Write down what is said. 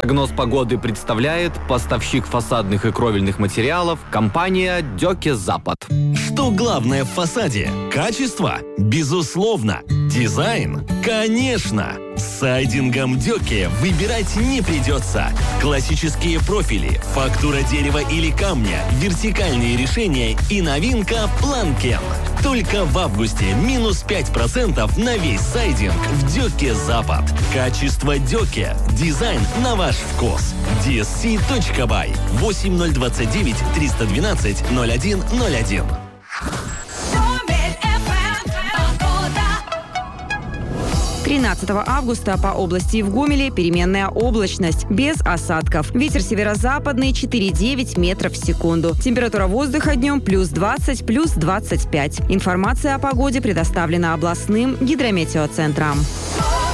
Прогноз погоды представляет поставщик фасадных и кровельных материалов компания Дёке Запад. Что главное в фасаде? Качество? Безусловно. Дизайн? Конечно. С сайдингом Дёке выбирать не придется. Классические профили, фактура дерева или камня, вертикальные решения и новинка Планкен. Только в августе минус 5% на весь сайдинг в Дёке Запад. Качество Дёке. Дизайн на ваш вкус. dsc.by 8029 312 0101. 13 августа по области и в Гомеле переменная облачность, без осадков. Ветер северо-западный 4,9 метров в секунду. Температура воздуха днем плюс 20, плюс 25. Информация о погоде предоставлена областным гидрометеоцентром.